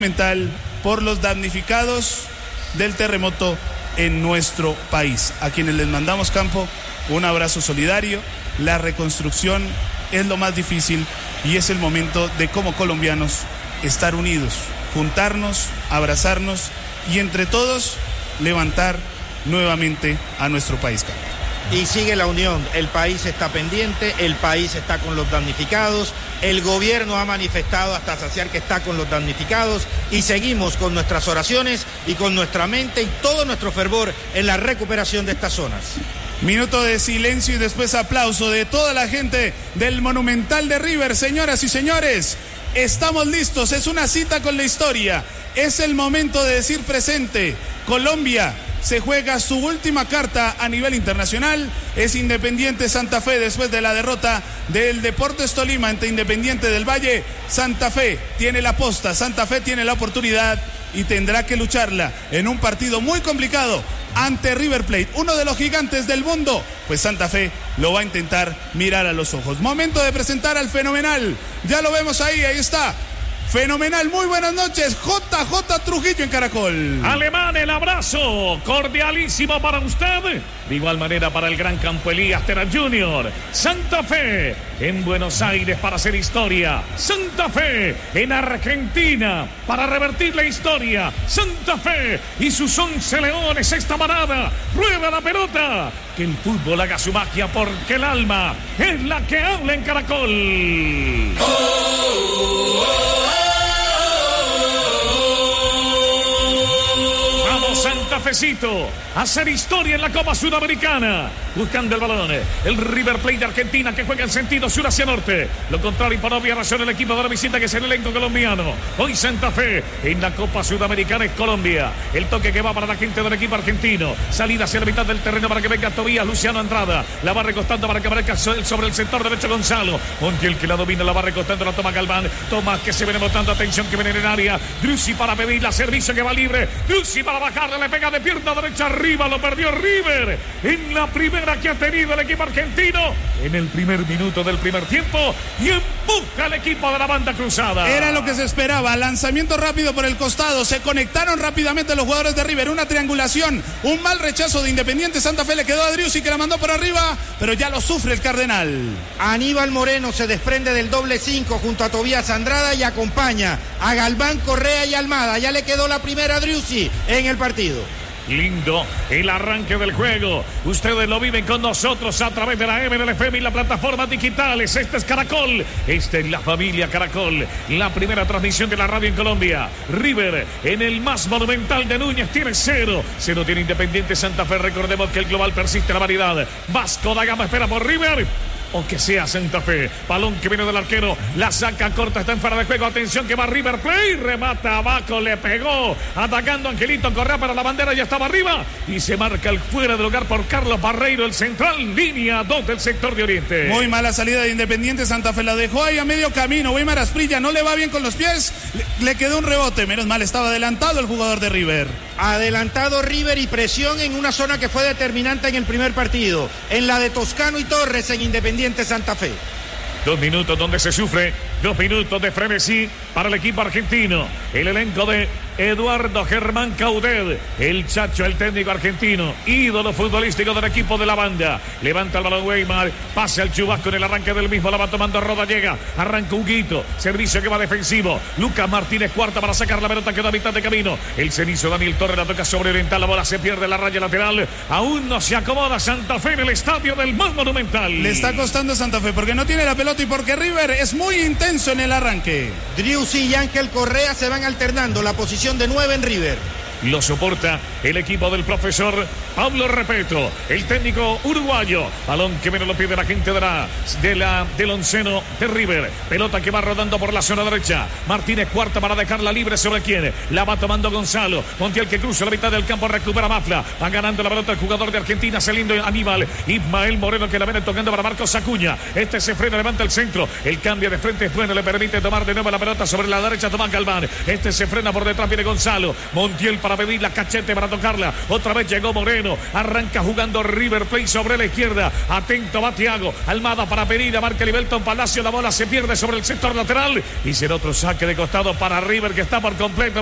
mental por los damnificados del terremoto en nuestro país, a quienes les mandamos, Campo, un abrazo solidario. La reconstrucción es lo más difícil y es el momento de, como colombianos, estar unidos, juntarnos, abrazarnos y entre todos levantar nuevamente a nuestro país, Campo. Y sigue la unión, el país está pendiente, el país está con los damnificados, el gobierno ha manifestado hasta saciar que está con los damnificados y seguimos con nuestras oraciones y con nuestra mente y todo nuestro fervor en la recuperación de estas zonas. Minuto de silencio y después aplauso de toda la gente del Monumental de River. Señoras y señores, estamos listos, es una cita con la historia, es el momento de decir presente. Colombia se juega su última carta a nivel internacional, es Independiente Santa Fe después de la derrota del Deportes Tolima ante Independiente del Valle. Santa Fe tiene la posta, Santa Fe tiene la oportunidad y tendrá que lucharla en un partido muy complicado ante River Plate, uno de los gigantes del mundo. Pues Santa Fe lo va a intentar mirar a los ojos. Momento de presentar al fenomenal, ya lo vemos ahí está. Fenomenal, muy buenas noches, JJ Trujillo en Caracol. Alemán, el abrazo cordialísimo para usted. De igual manera para el gran Campo Elías Terán Jr. Santa Fe en Buenos Aires para hacer historia. Santa Fe en Argentina para revertir la historia. Santa Fe y sus 11 leones esta manada. Rueda la pelota. Que el fútbol haga su magia porque el alma es la que habla en Caracol. Santa Fecito, hacer historia en la Copa Sudamericana, buscando el balón, el River Plate de Argentina que juega en sentido sur hacia norte, lo contrario y por obvia razón el equipo de la visita que es el elenco colombiano. Hoy Santa Fe en la Copa Sudamericana es Colombia, el toque que va para la gente del equipo argentino, salida hacia la mitad del terreno para que venga Tobías, Luciano Andrada, la va recostando para que aparezca sobre el sector derecho Gonzalo, Montiel que la domina, la va recostando, la toma Galván, Tomás que se viene botando, atención que viene en el área, Drussi para pedir la servicio que va libre, Drussi para bajarle, le pega de pierna derecha arriba, lo perdió River en la primera que ha tenido el equipo argentino en el primer minuto del primer tiempo y empuja al equipo de la banda cruzada. Era lo que se esperaba, lanzamiento rápido por el costado, se conectaron rápidamente los jugadores de River, una triangulación, un mal rechazo de Independiente Santa Fe, le quedó a Driussi que la mandó por arriba, pero ya lo sufre el Cardenal. Aníbal Moreno se desprende del doble 5 junto a Tobías Andrada y acompaña a Galván, Correa y Almada, ya le quedó la primera a Driussi en el partido. Lindo el arranque del juego. Ustedes lo viven con nosotros a través de la MLFM y las plataformas digitales. Este es Caracol. Esta es la familia Caracol. La primera transmisión de la radio en Colombia. River en el más monumental de Núñez tiene 0. 0 tiene Independiente Santa Fe. Recordemos que el global persiste la variedad. Vasco da Gama espera por River. O que sea Santa Fe, balón que viene del arquero, la saca corta, está en fuera de juego, atención que va River Plate, remata abajo, le pegó, atacando Angelito Correa para la bandera, ya estaba arriba, y se marca el fuera de lugar por Carlos Barreiro, el central, línea 2 del sector de Oriente. Muy mala salida de Independiente Santa Fe, la dejó ahí a medio camino, Weimar Asprilla no le va bien con los pies, le quedó un rebote, menos mal estaba adelantado el jugador de River. Adelantado River y presión en una zona que fue determinante en el primer partido, en la de Toscano y Torres en Independiente Santa Fe. 2 minutos donde se sufre, 2 minutos de frenesí para el equipo argentino. El elenco de Eduardo Germán Caudet, el Chacho, el técnico argentino, ídolo futbolístico del equipo de la banda. Levanta el balón Weimar, pase al Chubasco en el arranque del mismo, la va tomando Roda, llega, arranca Huguito, servicio que va defensivo. Lucas Martínez cuarta para sacar la pelota, queda a mitad de camino. El cenizo Daniel Torres la toca sobre Oriental, la bola se pierde la raya lateral. Aún no se acomoda Santa Fe en el estadio del más monumental. Le está costando Santa Fe porque no tiene la pelota y porque River es muy intenso en el arranque. Driussi y Ángel Correa se van alternando la posición de 9 en River. Lo soporta el equipo del profesor Pablo Repeto, el técnico uruguayo. Balón que menos lo pide la gente del onceno de River. Pelota que va rodando por la zona derecha. Martínez cuarta para dejarla libre sobre quién. La va tomando Gonzalo. Montiel que cruza la mitad del campo, recupera Mafla. Va ganando la pelota el jugador de Argentina, saliendo Aníbal. Ismael Moreno que la viene tocando para Marcos Acuña. Este se frena, levanta el centro. El cambio de frente es bueno, le permite tomar de nuevo la pelota sobre la derecha. Tomás Galván. Este se frena por detrás, viene Gonzalo. Montiel para para pedirla, Cachete para tocarla. Otra vez llegó Moreno. Arranca jugando River Plate sobre la izquierda. Atento va Thiago. Almada para pedir a Marca Libelton Palacio. La bola se pierde sobre el sector lateral. Y será otro saque de costado para River que está por completo